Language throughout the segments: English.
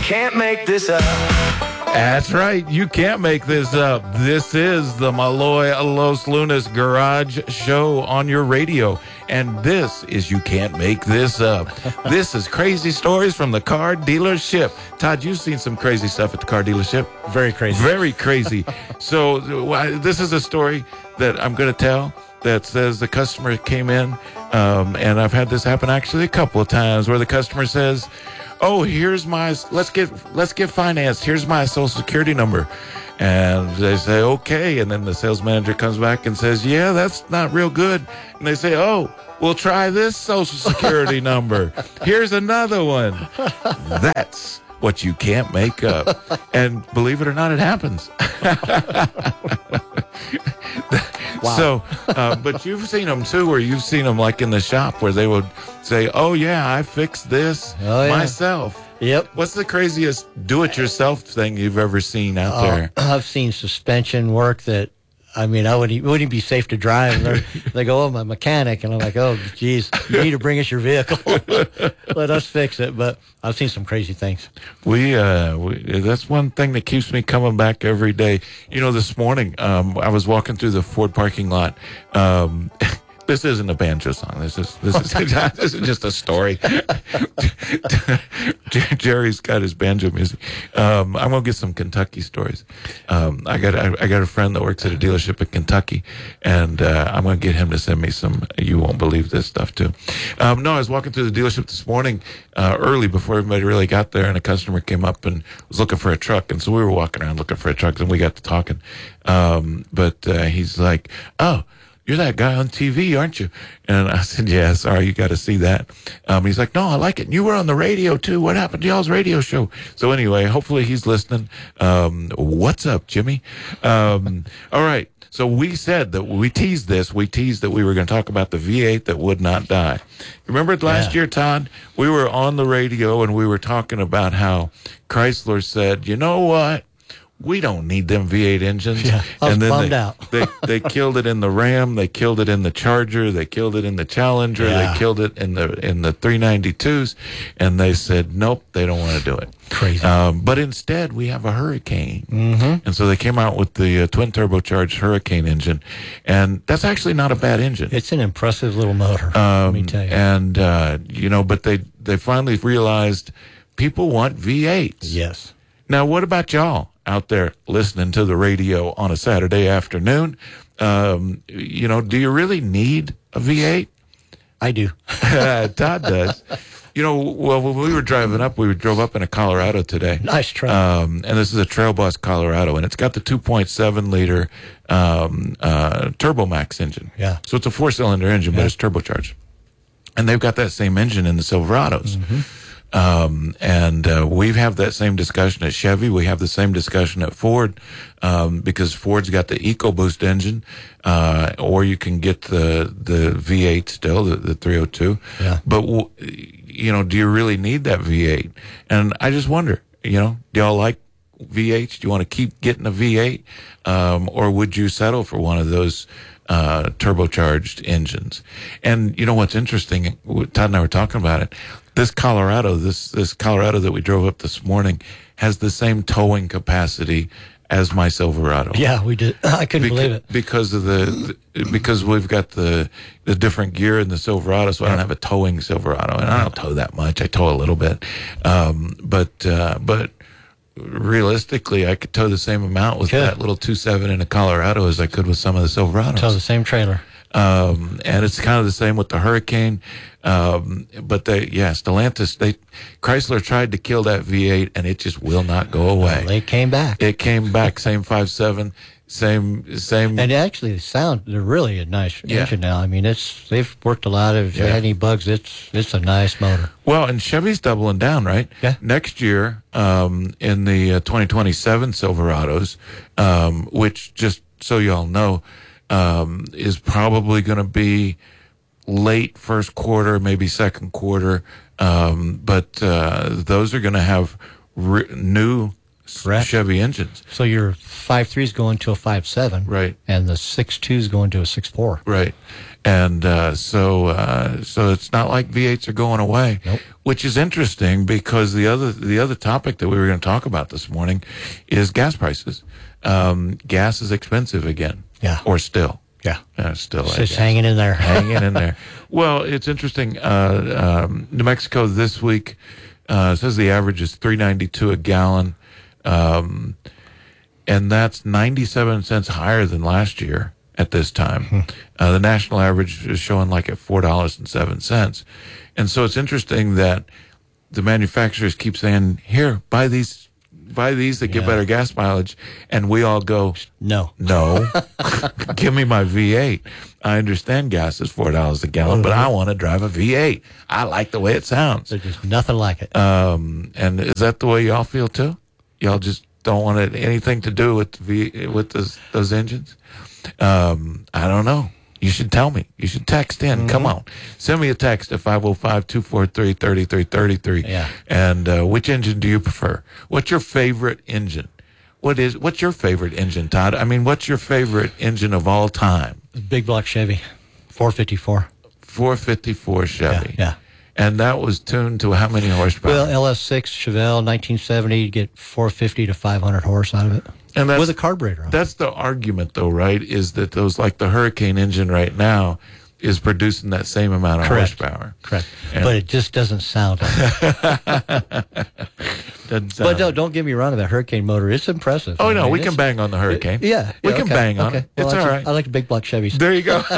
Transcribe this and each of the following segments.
can't make this up. That's right. You can't make this up. This is the Malloy Los Lunas Garage Show on your radio. And this is You Can't Make This Up. This is crazy stories from the car dealership. Todd, you've seen some crazy stuff at the car dealership. Very crazy. Very crazy. So this is a story that I'm going to tell that says the customer came in, and I've had this happen actually a couple of times, where the customer says, "Oh, here's my, let's get financed. Here's my social security number." And they say, "Okay." And then the sales manager comes back and says, "Yeah, that's not real good." And they say, "Oh, we'll try this social security number. Here's another one." That's what you can't make up. And believe it or not, it happens. Wow. So, but you've seen them too, where you've seen them like in the shop where they would say, "Oh yeah, I fixed this myself." Yep. What's the craziest do-it-yourself thing you've ever seen out there? I've seen suspension work that, I mean, wouldn't be safe to drive. They go, "Oh, I'm a mechanic," and I'm like, "Oh, geez, you need to bring us your vehicle. Let us fix it." But I've seen some crazy things. We that's one thing that keeps me coming back every day. You know, this morning I was walking through the Ford parking lot. This isn't a banjo song. This is this is just a story. Jerry's got his banjo music. I'm gonna get some Kentucky stories. I got a friend that works at a dealership in Kentucky, and I'm gonna get him to send me some. You won't believe this stuff too. No, I was walking through the dealership this morning early before everybody really got there, and a customer came up and was looking for a truck, and so we were walking around looking for a truck, and we got to talking. But he's like, "Oh, you're that guy on TV, aren't you?" And I said, "Yeah, sorry, you got to see that." He's like, "No, I like it. And you were on the radio too. What happened to y'all's radio show?" So anyway, hopefully he's listening. What's up, Jimmy? All right. So we said that we teased that we were going to talk about the V8 that would not die. Remember last year, Todd? We were on the radio and we were talking about how Chrysler said, "You know what? We don't need them V8 engines." Yeah, I was bummed out. they killed it in the Ram, they killed it in the Charger, they killed it in the Challenger, Yeah. they killed it in the 392s, and they said nope, they don't want to do it. Crazy. But instead, we have a Hurricane, and so they came out with the twin turbocharged Hurricane engine, and that's actually not a bad engine. It's an impressive little motor. Let me tell you. And but they finally realized people want V8s. Yes. Now, what about y'all out there listening to the radio on a Saturday afternoon? Do you really need a V8? I do. Todd does. Well, when we were driving up, we drove up in a Colorado today. Nice truck. And this is a Trail Boss Colorado, and it's got the 2.7 liter TurboMax engine. Yeah. So it's a 4-cylinder engine, but it's turbocharged. And they've got that same engine in the Silverados. We have that same discussion at Chevy. We have the same discussion at Ford, because Ford's got the EcoBoost engine, or you can get the V8 still, the 302. Yeah. But, do you really need that V8? And I just wonder, do y'all like V8s? Do you want to keep getting a V8? Or would you settle for one of those turbocharged engines? And what's interesting, Todd and I were talking about it, this Colorado that we drove up this morning has the same towing capacity as my Silverado. Yeah, we did. I couldn't believe it. Because we've got the different gear in the Silverado, so I don't have a towing Silverado, and I don't tow that much. I tow a little bit. But realistically, I could tow the same amount with that little 2.7 in a Colorado as I could with some of the Silverados. Tow the same trailer. And it's kind of the same with the Hurricane. But Stellantis, Chrysler tried to kill that V8 and it just will not go away. Well, they came back. It came back, same 5.7, same. And actually, they're really a nice engine now. I mean, they've worked a lot of, if they had any bugs, it's a nice motor. Well, and Chevy's doubling down, right? Yeah. Next year, in the 2027 Silverados, which, just so y'all know, is probably going to be late first quarter, maybe second quarter. But those are going to have new Chevy engines. So your 5.3 is going to a 5.7. Right. And the 6.2 is going to a 6.4. Right. And so it's not like V8s are going away, Nope. which is interesting because the other topic that we were going to talk about this morning is gas prices. Gas is expensive again. Yeah. Or still. Yeah. Still. It's I just guess. hanging in there. Hanging in there. Well, it's interesting. New Mexico this week says the average is $3.92 a gallon, and that's 97 cents higher than last year at this time. The national average is showing like at $4.07, and so it's interesting that the manufacturers keep saying, "Here, buy these that get better gas mileage," and we all go, No. "No, give me my V8. I understand gas is $4 a gallon, but I want to drive a V8. I like the way it sounds." There's just nothing like it. And is that the way y'all feel too? Y'all just don't want anything to do with those engines? I don't know. You should tell me. You should text in. Come on. Send me a text at 505-243-3333. Yeah. And which engine do you prefer? What's your favorite engine? What's your favorite engine, Todd? I mean, what's your favorite engine of all time? Big block Chevy, 454. 454 Chevy. Yeah. And that was tuned to how many horsepower? Well, LS6 Chevelle, 1970, you get 450 to 500 horse out of it. And that's, with a carburetor on it. That's the argument, though, right? Is that those, like the Hurricane engine right now, is producing that same amount of horsepower. Correct. And But it just doesn't sound like it. doesn't sound But don't get me wrong, the Hurricane motor, it's impressive. Oh, I no, mean, we can bang on the Hurricane. Yeah. We can bang on it. Well, It's all right. I like the big block Chevys. There you go.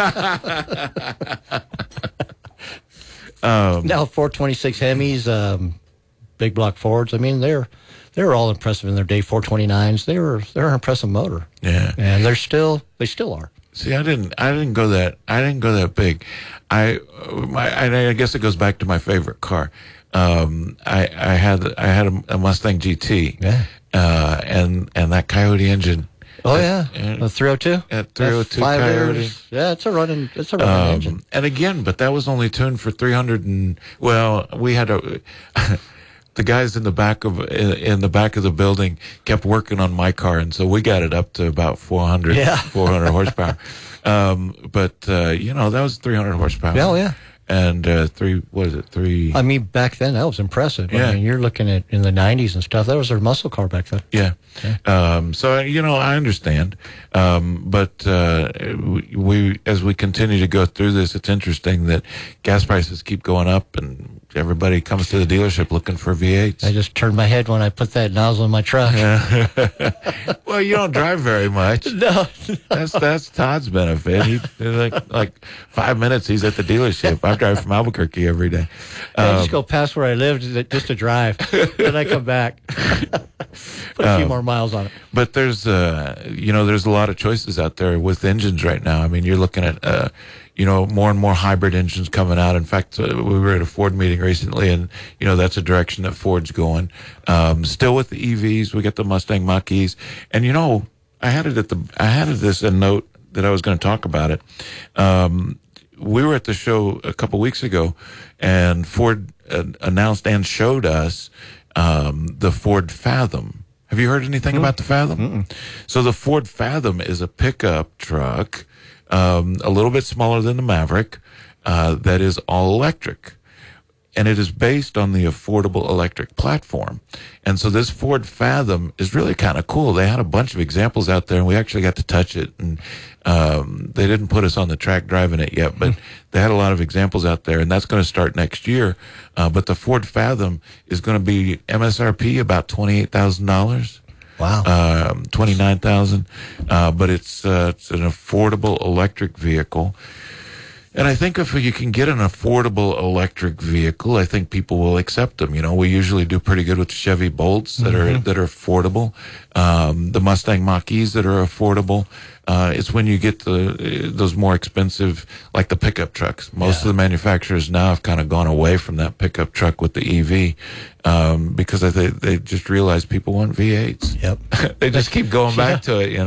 Now 426 Hemis, big block Fords. I mean, they're all impressive in their day. 429s. They're an impressive motor. Yeah. And they still are. See, I didn't go that big. I guess it goes back to my favorite car. I had a Mustang GT. Yeah. And that Coyote engine. Oh yeah, And- a 302. At 302 5 Coyote. years. Yeah, it's a running engine. And again, but that was only tuned for 300 and, well, we had the guys in the back of the building kept working on my car, and so we got it up to about 400 horsepower. But that was 300 horsepower. Oh yeah. And three? I mean, back then that was impressive. Yeah. I mean, you're looking at in the 90s and stuff. That was their muscle car back then. Yeah. So I understand. But we as we continue to go through this, it's interesting that gas prices keep going up, and everybody comes to the dealership looking for V8s. I just turned my head when I put that nozzle in my truck. Well, you don't drive very much. No. That's Todd's benefit. He like 5 minutes. He's at the dealership. I drive from Albuquerque every day. I just go past where I live just to drive. Then I come back. Put a few more miles on it. But there's there's a lot of choices out there with engines right now. I mean, you're looking at more and more hybrid engines coming out. In fact, we were at a Ford meeting recently, and that's a direction that Ford's going. Still with the EVs, we got the Mustang Mach-E's, and I had this a note that I was going to talk about it. We were at the show a couple weeks ago, and Ford announced and showed us the Ford Fathom. Have you heard anything about the Fathom? Mm-mm. So the Ford Fathom is a pickup truck, a little bit smaller than the Maverick, that is all electric. And it is based on the affordable electric platform. And so this Ford Fathom is really kind of cool. They had a bunch of examples out there, and we actually got to touch it. And they didn't put us on the track driving it yet, but they had a lot of examples out there, and that's going to start next year. But the Ford Fathom is going to be MSRP about $28,000. Wow. $29,000. But it's an affordable electric vehicle. And I think if you can get an affordable electric vehicle, I think people will accept them. We usually do pretty good with Chevy Bolts that are affordable. The Mustang Mach-E's that are affordable. It's when you get those more expensive, like the pickup trucks. Most of the manufacturers now have kind of gone away from that pickup truck with the EV, because they just realize people want V8s. Yep. They just keep going back to it,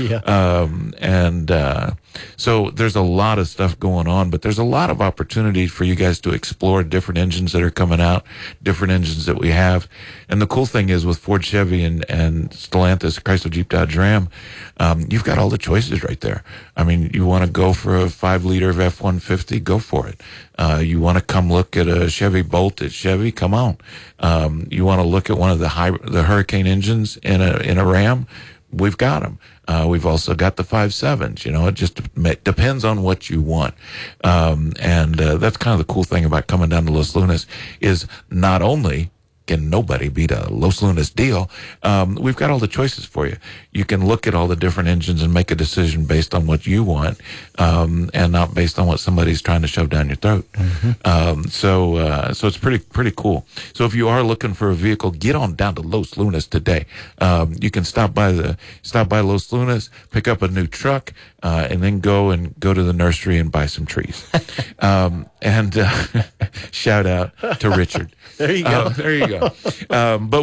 Yeah. So there's a lot of stuff going on, but there's a lot of opportunities for you guys to explore different engines that are coming out, different engines that we have. And the cool thing is with Ford, Chevy, and Stellantis, Chrysler, Jeep, Dodge, Ram, you've got all the choices right there. I mean, you want to go for a 5-liter of F-150, go for it. You want to come look at a Chevy Bolt at Chevy, come on. You want to look at one of the Hurricane engines in a Ram, we've got them. We've also got the 5.7s. You know, it just depends on what you want. And that's kind of the cool thing about coming down to Los Lunas is not only can nobody beat a Los Lunas deal, we've got all the choices for you. You can look at all the different engines and make a decision based on what you want, and not based on what somebody's trying to shove down your throat. So it's pretty cool. So if you are looking for a vehicle, get on down to Los Lunas today. You can stop by Los Lunas, pick up a new truck, and then go to the nursery and buy some trees. And shout out to Richard. There you go. There you go. But